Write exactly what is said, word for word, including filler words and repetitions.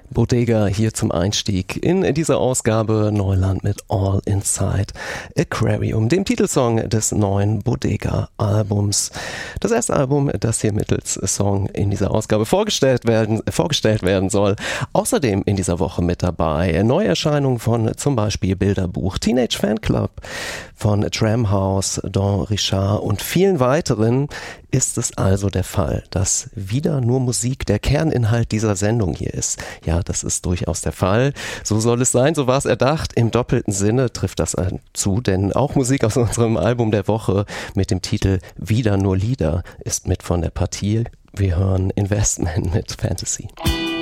Bodega hier zum Einstieg in dieser Ausgabe Neuland mit All Inside Aquarium, dem Titelsong des neuen Bodega-Albums. Das erste Album, das hier mittels Song in dieser Ausgabe vorgestellt werden, vorgestellt werden soll. Außerdem in dieser Woche mit dabei Neuerscheinungen von zum Beispiel Bilderbuch, Teenage Fanclub, von Tramhouse, Don Richard und vielen weiteren. Ist es also der Fall, dass wieder nur Musik der Kerninhalt dieser Sendung hier ist? Ja, das ist durchaus der Fall. So soll es sein, so war es erdacht. Im doppelten Sinne trifft das zu, denn auch Musik aus unserem Album der Woche mit dem Titel Wieder nur Lieder ist mit von der Partie. Wir hören Investment mit Fantasy.